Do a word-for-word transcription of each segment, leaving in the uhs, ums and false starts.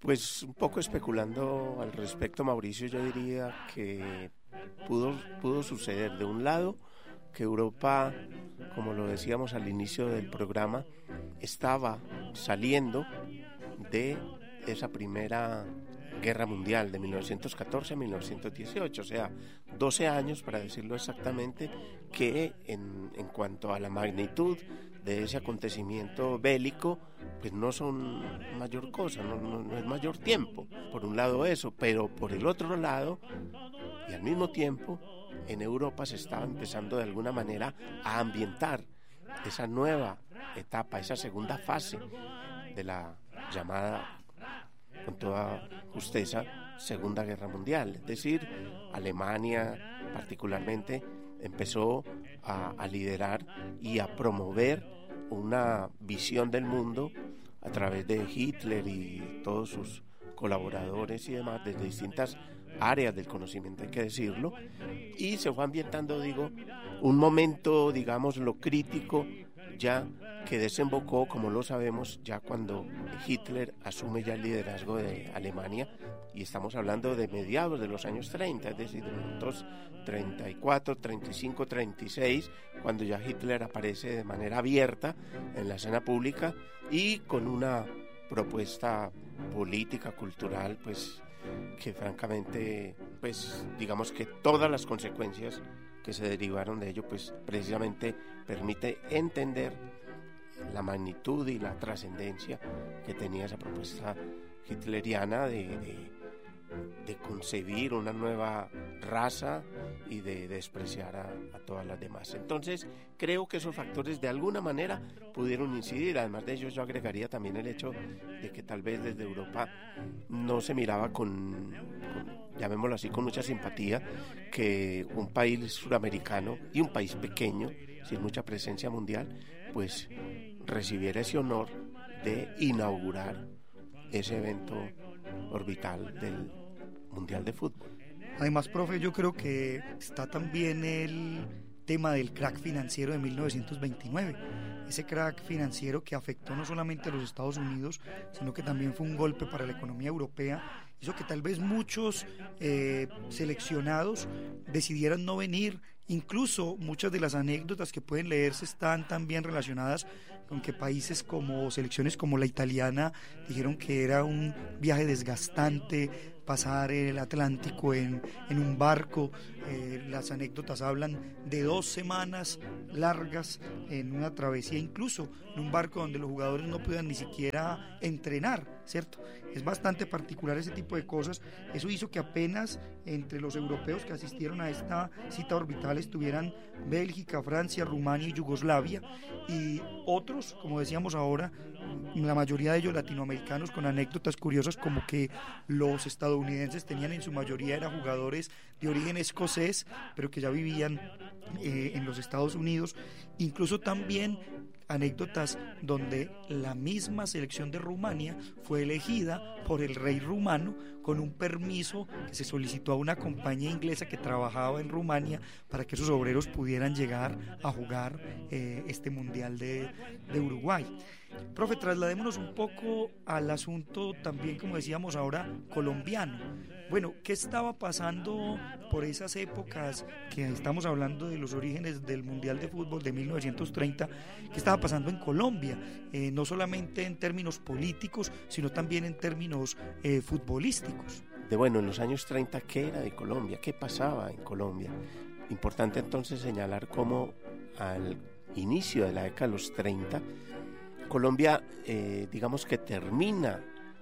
Pues un poco especulando al respecto, Mauricio, yo diría que pudo, pudo suceder de un lado que Europa, como lo decíamos al inicio del programa, estaba saliendo de esa primera guerra mundial de mil novecientos catorce a mil novecientos dieciocho, o sea, doce años para decirlo exactamente, que en, en cuanto a la magnitud de ese acontecimiento bélico, pues no son mayor cosa, no, no, no es mayor tiempo, por un lado eso, pero por el otro lado, y al mismo tiempo, en Europa se estaba empezando de alguna manera a ambientar esa nueva etapa, esa segunda fase de la llamada, con toda justeza, Segunda Guerra Mundial. Es decir, Alemania particularmente empezó a, a liderar y a promover una visión del mundo a través de Hitler y todos sus colaboradores y demás, desde distintas áreas del conocimiento, hay que decirlo, y se fue ambientando, digo, un momento, digamos, lo crítico, ya que desembocó, como lo sabemos, ya cuando Hitler asume ya el liderazgo de Alemania, y estamos hablando de mediados de los años treinta, es decir, de los treinta y cuatro, treinta y cinco, treinta y seis, cuando ya Hitler aparece de manera abierta en la escena pública y con una propuesta política, cultural, pues que francamente, pues digamos que todas las consecuencias que se derivaron de ello, pues precisamente permite entender la magnitud y la trascendencia que tenía esa propuesta hitleriana de, de, de concebir una nueva raza y de despreciar a, a todas las demás. Entonces, creo que esos factores de alguna manera pudieron incidir. Además de ellos, yo agregaría también el hecho de que tal vez desde Europa no se miraba con, con llamémoslo así, con mucha simpatía, que un país suramericano y un país pequeño, sin mucha presencia mundial, pues recibiera ese honor de inaugurar ese evento orbital del Mundial de Fútbol. Además, profe, yo creo que está también el tema del crack financiero de mil novecientos veintinueve, ese crack financiero que afectó no solamente a los Estados Unidos, sino que también fue un golpe para la economía europea, hizo que tal vez muchos eh, seleccionados decidieran no venir. Incluso muchas de las anécdotas que pueden leerse están también relacionadas con que países como selecciones como la italiana dijeron que era un viaje desgastante pasar el Atlántico en, en un barco. Eh, las anécdotas hablan de dos semanas largas en una travesía, incluso en un barco donde los jugadores no podían ni siquiera entrenar, ¿cierto? Es bastante particular ese tipo de cosas. Eso hizo que apenas entre los europeos que asistieron a esta cita orbital estuvieran Bélgica, Francia, Rumania y Yugoslavia, y otros, como decíamos ahora, la mayoría de ellos latinoamericanos, con anécdotas curiosas como que los estadounidenses tenían en su mayoría era jugadores de origen escocés, pero que ya vivían eh, en los Estados Unidos. Incluso también anécdotas donde la misma selección de Rumania fue elegida por el rey rumano con un permiso que se solicitó a una compañía inglesa que trabajaba en Rumania para que esos obreros pudieran llegar a jugar eh, este Mundial de, de Uruguay. Profe, trasladémonos un poco al asunto también, como decíamos ahora, colombiano. Bueno, ¿qué estaba pasando por esas épocas que estamos hablando de los orígenes del Mundial de Fútbol de mil novecientos treinta? ¿Qué estaba pasando en Colombia? Eh, no solamente en términos políticos, sino también en términos eh, futbolísticos. De bueno, en los años treinta, ¿qué era de Colombia? ¿Qué pasaba en Colombia? Importante entonces señalar cómo al inicio de la década de los treinta, Colombia, eh, digamos que termina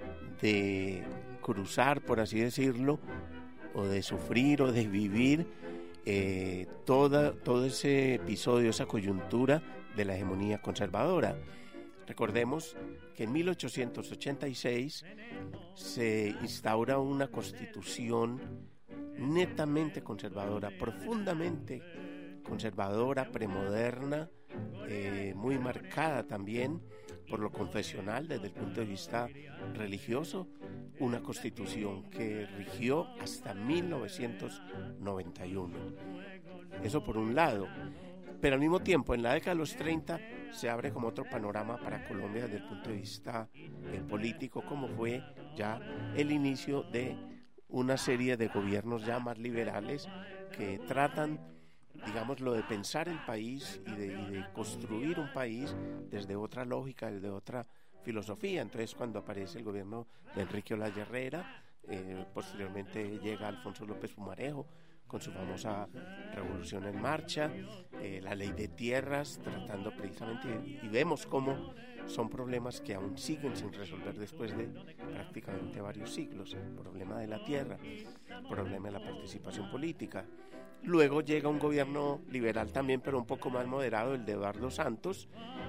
de cruzar, por así decirlo, o de sufrir o de vivir eh, toda, todo ese episodio, esa coyuntura de la hegemonía conservadora. Recordemos que en mil ochocientos ochenta y seis se instaura una constitución netamente conservadora, profundamente conservadora, premoderna, eh, muy marcada también por lo confesional desde el punto de vista religioso, una constitución que rigió hasta mil novecientos noventa y uno. Eso por un lado, pero al mismo tiempo en la década de los treinta se abre como otro panorama para Colombia desde el punto de vista eh, político, como fue ya el inicio de una serie de gobiernos ya más liberales que tratan, digamos, lo de pensar el país y de, y de construir un país desde otra lógica, desde otra filosofía. Entonces, cuando aparece el gobierno de Enrique Olaya Herrera, eh, posteriormente llega Alfonso López Pumarejo con su famosa Revolución en Marcha, eh, la ley de tierras, tratando precisamente, y vemos cómo son problemas que aún siguen sin resolver después de prácticamente varios siglos. El problema de la tierra, el problema de la participación política. Luego llega un gobierno liberal también, pero un poco más moderado, el de Eduardo Santos,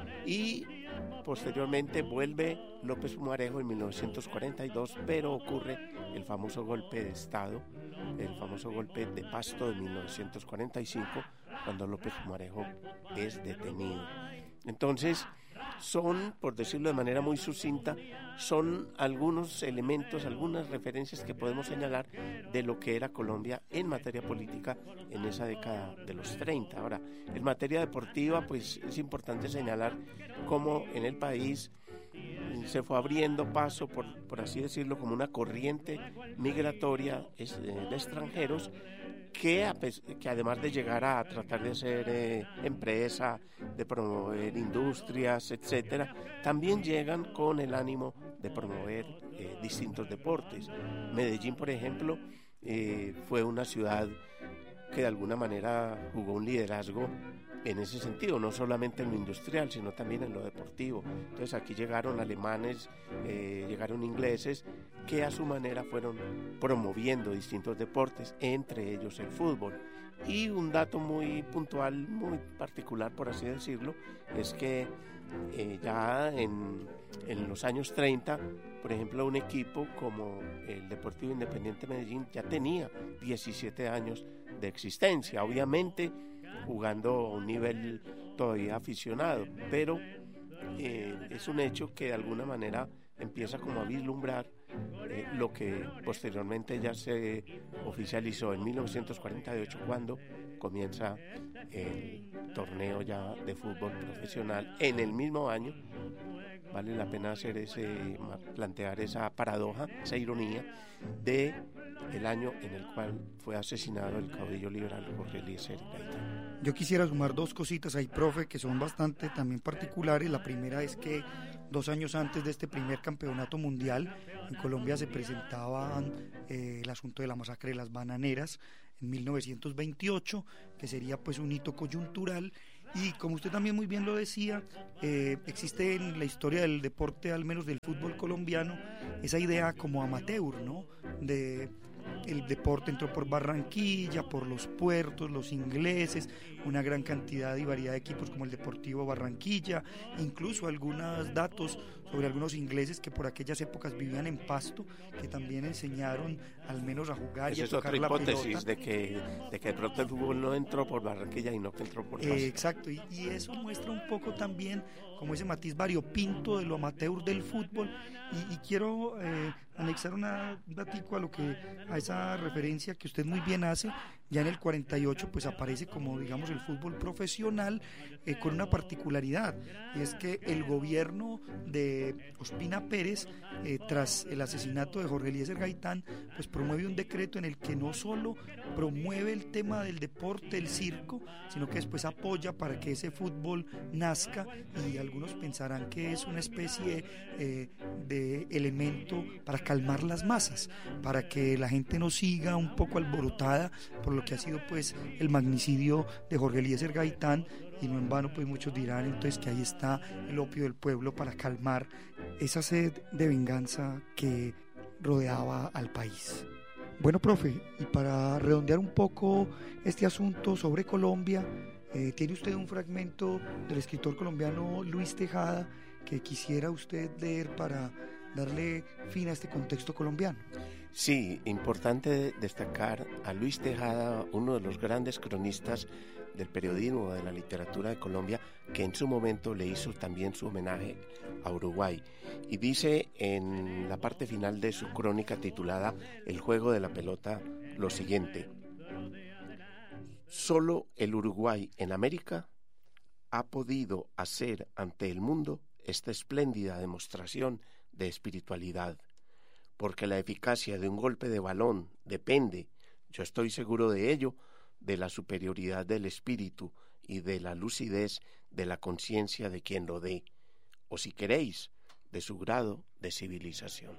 y posteriormente vuelve López Pumarejo en mil novecientos cuarenta y dos, pero ocurre el famoso golpe de Estado, el famoso golpe de Pasto de mil novecientos cuarenta y cinco, cuando López Pumarejo es detenido. Entonces, son, por decirlo de manera muy sucinta, son algunos elementos, algunas referencias que podemos señalar de lo que era Colombia en materia política en esa década de los treinta. Ahora, en materia deportiva, pues es importante señalar cómo en el país se fue abriendo paso, por, por así decirlo, como una corriente migratoria de extranjeros que, que además de llegar a tratar de hacer eh, empresa, de promover industrias, etcétera, también llegan con el ánimo de promover eh, distintos deportes. Medellín, por ejemplo, eh, fue una ciudad que de alguna manera jugó un liderazgo en ese sentido, no solamente en lo industrial, sino también en lo deportivo. Entonces aquí llegaron alemanes, eh, llegaron ingleses, que a su manera fueron promoviendo distintos deportes, entre ellos el fútbol. Y un dato muy puntual, muy particular, por así decirlo, es que eh, ya en, en los años treinta, por ejemplo, un equipo como el Deportivo Independiente Medellín ya tenía diecisiete años de existencia, obviamente jugando a un nivel todavía aficionado, pero eh, es un hecho que de alguna manera empieza como a vislumbrar eh, lo que posteriormente ya se oficializó en mil novecientos cuarenta y ocho, cuando comienza el torneo ya de fútbol profesional en el mismo año. Vale la pena hacer ese, plantear esa paradoja, esa ironía de el año en el cual fue asesinado el caudillo liberal Jorge Eliezer Gaitán. Yo quisiera sumar dos cositas ahí, profe, que son bastante también particulares. La primera es que dos años antes de este primer campeonato mundial, en Colombia se presentaba eh, el asunto de la masacre de las bananeras en mil novecientos veintiocho, que sería pues un hito coyuntural. Y como usted también muy bien lo decía, eh, existe en la historia del deporte, al menos del fútbol colombiano, esa idea como amateur, ¿no? De el deporte entró por Barranquilla, por los puertos, los ingleses, una gran cantidad y variedad de equipos como el Deportivo Barranquilla, incluso algunos datos sobre algunos ingleses que por aquellas épocas vivían en Pasto, que también enseñaron al menos a jugar y a tocar la pelota. Esa es otra hipótesis de que, de que de pronto el fútbol no entró por Barranquilla y no que entró por Pasto. Eh, exacto, y, y eso muestra un poco también como ese matiz variopinto de lo amateur del fútbol, y, y quiero eh, anexar una, un datico a lo que a esa referencia que usted muy bien hace. Ya en el cuarenta y ocho pues aparece como digamos el fútbol profesional, eh, con una particularidad, y es que el gobierno de Ospina Pérez, eh, tras el asesinato de Jorge Eliezer Gaitán, pues promueve un decreto en el que no solo promueve el tema del deporte, el circo, sino que después apoya para que ese fútbol nazca, y algunos pensarán que es una especie eh, de elemento para calmar las masas, para que la gente no siga un poco alborotada por lo que ha sido pues el magnicidio de Jorge Eliezer Gaitán, y no en vano pues muchos dirán entonces que ahí está el opio del pueblo para calmar esa sed de venganza que rodeaba al país. Bueno, profe, y para redondear un poco este asunto sobre Colombia, eh, tiene usted un fragmento del escritor colombiano Luis Tejada que quisiera usted leer para darle fin a este contexto colombiano. Sí, importante destacar a Luis Tejada, uno de los grandes cronistas del periodismo, de la literatura de Colombia, que en su momento le hizo también su homenaje a Uruguay. Y dice en la parte final de su crónica titulada El juego de la pelota lo siguiente: solo el Uruguay en América ha podido hacer ante el mundo esta espléndida demostración de espiritualidad, porque la eficacia de un golpe de balón depende, yo estoy seguro de ello, de la superioridad del espíritu y de la lucidez de la conciencia de quien lo dé, o si queréis, de su grado de civilización.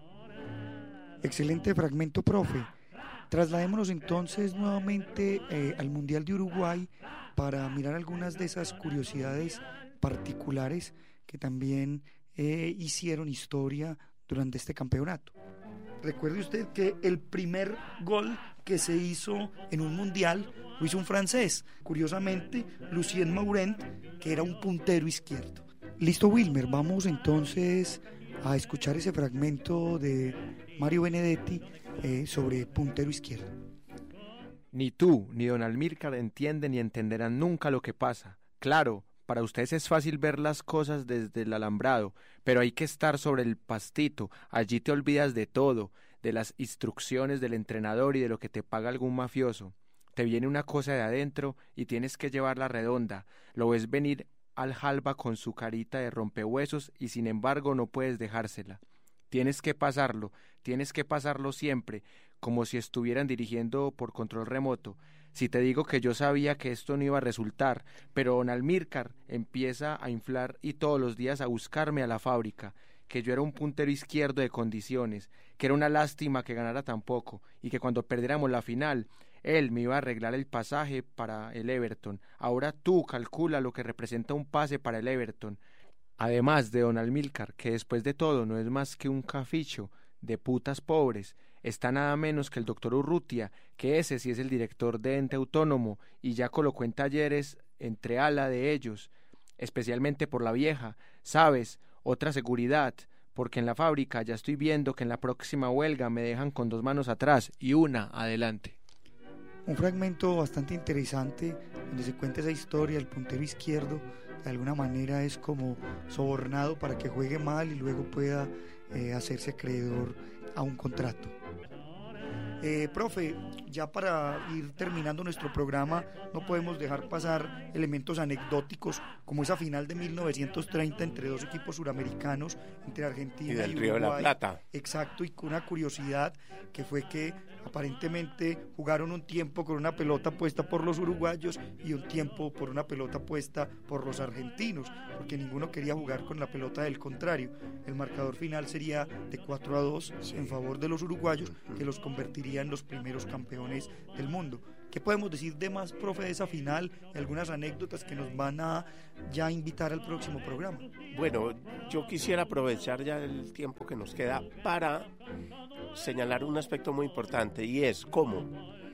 Excelente fragmento, profe. Trasladémonos entonces nuevamente eh, al Mundial de Uruguay para mirar algunas de esas curiosidades particulares que también eh, hicieron historia durante este campeonato. Recuerde usted que el primer gol que se hizo en un mundial lo hizo un francés, curiosamente Lucien Maurent, que era un puntero izquierdo. Listo, Wilmer, vamos entonces a escuchar ese fragmento de Mario Benedetti eh, sobre puntero izquierdo. Ni tú ni don Almícar entienden ni entenderán nunca lo que pasa. Claro, para ustedes es fácil ver las cosas desde el alambrado, pero hay que estar sobre el pastito, allí te olvidas de todo, de las instrucciones del entrenador y de lo que te paga algún mafioso. Te viene una cosa de adentro y tienes que llevarla redonda, lo ves venir al Jalba con su carita de rompehuesos y sin embargo no puedes dejársela. Tienes que pasarlo, tienes que pasarlo siempre, como si estuvieran dirigiendo por control remoto. Si te digo que yo sabía que esto no iba a resultar, pero don Almícar empieza a inflar y todos los días a buscarme a la fábrica, que yo era un puntero izquierdo de condiciones, que era una lástima que ganara tan poco, y que cuando perdiéramos la final, él me iba a arreglar el pasaje para el Everton. Ahora tú calcula lo que representa un pase para el Everton. Además de don Almícar, que después de todo no es más que un caficho de putas pobres, está nada menos que el doctor Urrutia, que ese sí es el director de ente autónomo y ya colocó en talleres entre ala de ellos, especialmente por la vieja, ¿sabes? Otra seguridad, porque en la fábrica ya estoy viendo que en la próxima huelga me dejan con dos manos atrás y una adelante. Un fragmento bastante interesante donde se cuenta esa historia. El puntero izquierdo de alguna manera es como sobornado para que juegue mal y luego pueda eh, hacerse acreedor a un contrato. Eh, profe, ya para ir terminando nuestro programa, no podemos dejar pasar elementos anecdóticos como esa final de mil novecientos treinta entre dos equipos suramericanos, entre Argentina y, del y Río Uruguay. de la Plata. Exacto, y con una curiosidad que fue que aparentemente jugaron un tiempo con una pelota puesta por los uruguayos y un tiempo por una pelota puesta por los argentinos, porque ninguno quería jugar con la pelota del contrario. El marcador final sería de cuatro a dos sí. en favor de los uruguayos, que los convertiría en los primeros campeones del mundo. ¿Qué podemos decir de más, profe, de esa final? Algunas anécdotas que nos van a ya invitar al próximo programa. Bueno, yo quisiera aprovechar ya el tiempo que nos queda para señalar un aspecto muy importante, y es cómo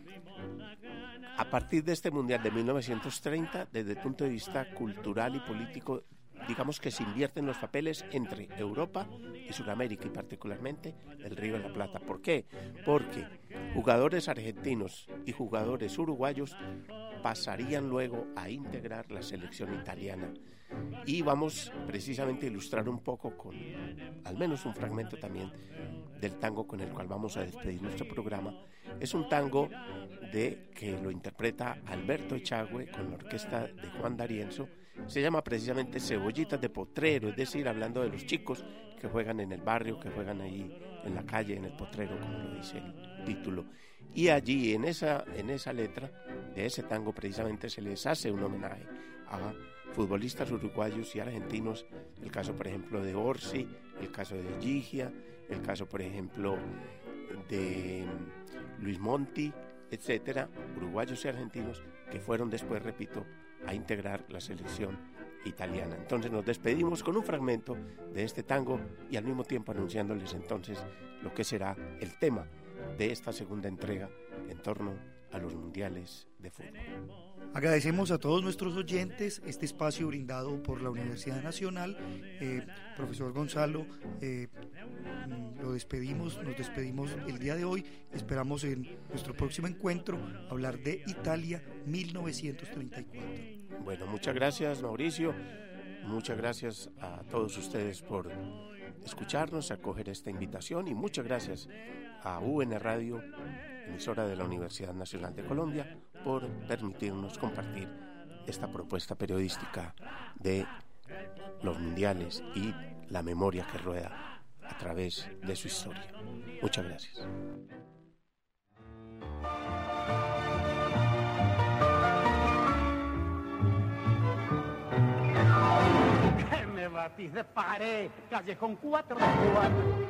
a partir de este Mundial de mil novecientos treinta, desde el punto de vista cultural y político, digamos que se invierten los papeles entre Europa y Sudamérica, y particularmente el Río de la Plata. ¿Por qué? Porque jugadores argentinos y jugadores uruguayos pasarían luego a integrar la selección italiana. Y vamos precisamente a ilustrar un poco con al menos un fragmento también del tango con el cual vamos a despedir nuestro programa. Es un tango de que lo interpreta Alberto Echagüe con la orquesta de Juan D'Arienzo. Se llama precisamente Cebollitas de Potrero, es decir, hablando de los chicos que juegan en el barrio, que juegan ahí en la calle, en el potrero, como lo dice el título. Y allí, en esa, en esa letra de ese tango, precisamente se les hace un homenaje a futbolistas uruguayos y argentinos, el caso, por ejemplo, de Orsi, el caso de Gigia, el caso, por ejemplo, de Luis Monti, etcétera, uruguayos y argentinos que fueron después, repito, a integrar la selección italiana. Entonces nos despedimos con un fragmento de este tango y al mismo tiempo anunciándoles entonces lo que será el tema de esta segunda entrega en torno a los mundiales de fútbol. Agradecemos a todos nuestros oyentes este espacio brindado por la Universidad Nacional. Eh, profesor Gonzalo, eh, lo despedimos, nos despedimos el día de hoy. Esperamos en nuestro próximo encuentro hablar de Italia mil novecientos treinta y cuatro. Bueno, muchas gracias, Mauricio. Muchas gracias a todos ustedes por escucharnos, acoger esta invitación, y muchas gracias a U N Radio, emisora de la Universidad Nacional de Colombia, por permitirnos compartir esta propuesta periodística de los mundiales y la memoria que rueda a través de su historia. Muchas gracias. Que me batís de pared, callejón cuatro de cuatro.